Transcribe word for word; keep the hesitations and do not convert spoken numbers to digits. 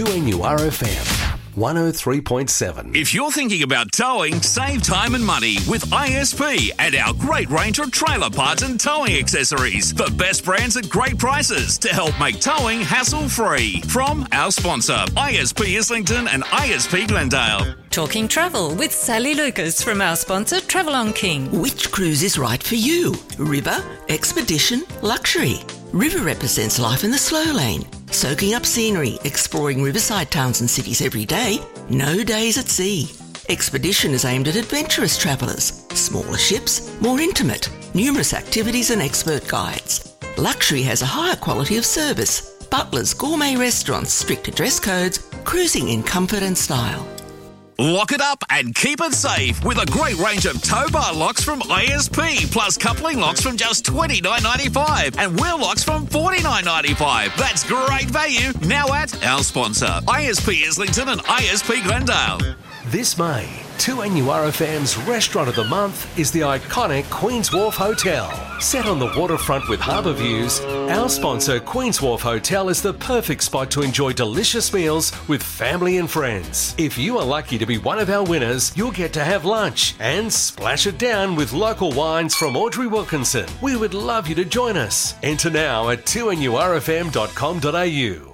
two N U R F M. one oh three point seven. If you're thinking about towing, save time and money with I S P and our great range of trailer parts and towing accessories. The best brands at great prices to help make towing hassle-free. From our sponsor, I S P Islington and I S P Glendale. Talking travel with Sally Lucas from our sponsor, Travel on King. Which cruise is right for you? River, expedition, luxury? River represents life in the slow lane. Soaking up scenery, exploring riverside towns and cities every day. No days at sea. Expedition is aimed at adventurous travellers. Smaller ships, more intimate. Numerous activities and expert guides. Luxury has a higher quality of service. Butlers, gourmet restaurants, stricter dress codes. Cruising in comfort and style. Lock it up and keep it safe with a great range of tow bar locks from I S P, plus coupling locks from just twenty-nine ninety-five and wheel locks from forty-nine ninety-five. That's great value now at our sponsor, I S P Islington and I S P Glendale. This May, two N U R F M's Restaurant of the Month is the iconic Queen's Wharf Hotel. Set on the waterfront with harbour views, our sponsor Queen's Wharf Hotel is the perfect spot to enjoy delicious meals with family and friends. If you are lucky to be one of our winners, you'll get to have lunch and splash it down with local wines from Audrey Wilkinson. We would love you to join us. Enter now at two N U R F M dot com dot A U.